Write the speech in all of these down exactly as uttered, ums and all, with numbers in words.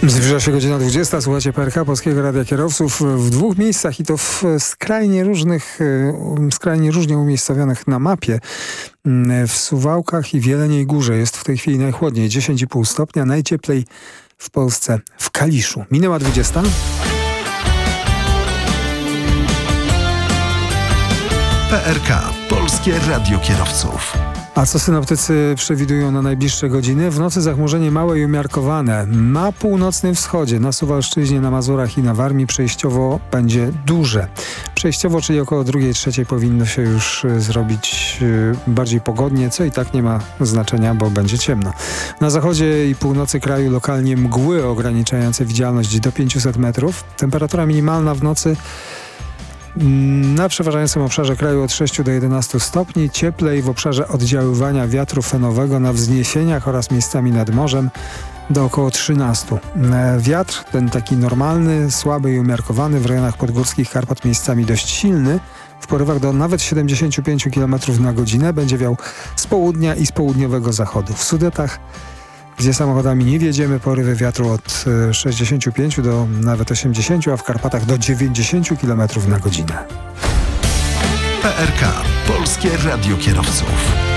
Zbliża się godzina dwudziesta, słuchacie P R K, Polskiego Radia Kierowców, w dwóch miejscach i to w skrajnie różnych, skrajnie różnie umiejscowionych na mapie. W Suwałkach i w Jeleniej Górze jest w tej chwili najchłodniej, dziesięć i pół stopnia, najcieplej w Polsce w Kaliszu. Minęła dwudziesta. P R K, Polskie Radio Kierowców. A co synoptycy przewidują na najbliższe godziny? W nocy zachmurzenie małe i umiarkowane. Na północnym wschodzie, na Suwalszczyźnie, na Mazurach i na Warmii przejściowo będzie duże. Przejściowo, czyli około drugiej, trzeciej powinno się już zrobić bardziej pogodnie, co i tak nie ma znaczenia, bo będzie ciemno. Na zachodzie i północy kraju lokalnie mgły ograniczające widzialność do pięćset metrów. Temperatura minimalna w nocy na przeważającym obszarze kraju od sześciu do jedenastu stopni, cieplej w obszarze oddziaływania wiatru fenowego na wzniesieniach oraz miejscami nad morzem do około trzynastu. Wiatr, ten taki normalny, słaby i umiarkowany, w rejonach podgórskich Karpat miejscami dość silny, w porywach do nawet siedemdziesięciu pięciu kilometrów na godzinę, będzie wiał z południa i z południowego zachodu. W Sudetach, gdzie samochodami nie wjedziemy, porywy wiatru od sześćdziesięciu pięciu do nawet osiemdziesięciu, a w Karpatach do dziewięćdziesięciu kilometrów na godzinę. P R K, Polskie Radio Kierowców.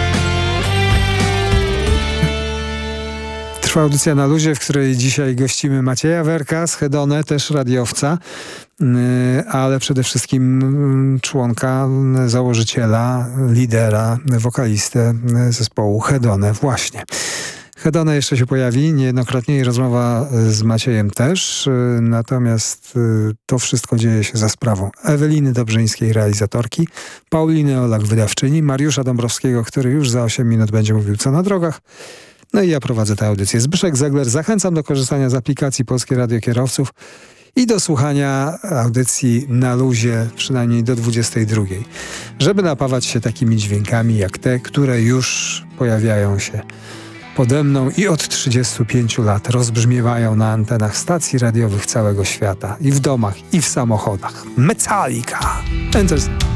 Trwa audycja Na Luzie, w której dzisiaj gościmy Macieja Werka z Hedone, też radiowca, ale przede wszystkim członka, założyciela, lidera, wokalistę zespołu Hedone właśnie. Hedone jeszcze się pojawi niejednokrotnie i rozmowa z Maciejem też, natomiast to wszystko dzieje się za sprawą Eweliny Dobrzyńskiej, realizatorki, Pauliny Olak, wydawczyni, Mariusza Dąbrowskiego, który już za osiem minut będzie mówił co na drogach. No i ja prowadzę tę audycję. Zbyszek Zegler, zachęcam do korzystania z aplikacji Polskie Radio Kierowców i do słuchania audycji Na Luzie przynajmniej do dwudziestej drugiej, żeby napawać się takimi dźwiękami jak te, które już pojawiają się pode mną i od trzydziestu pięciu lat rozbrzmiewają na antenach stacji radiowych całego świata i w domach, i w samochodach. Metallica. Enter